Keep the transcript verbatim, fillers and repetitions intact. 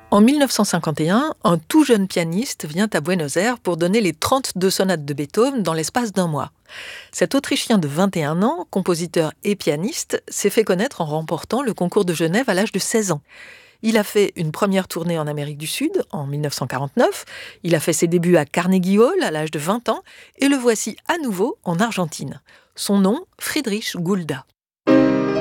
En mille neuf cent cinquante et un, un tout jeune pianiste vient à Buenos Aires pour donner les trente-deux sonates de Beethoven dans l'espace d'un mois. Cet Autrichien de vingt et un ans, compositeur et pianiste, s'est fait connaître en remportant le concours de Genève à l'âge de seize ans. Il a fait une première tournée en Amérique du Sud en mille neuf cent quarante-neuf, il a fait ses débuts à Carnegie Hall à l'âge de vingt ans et le voici à nouveau en Argentine. Son nom, Friedrich Gulda.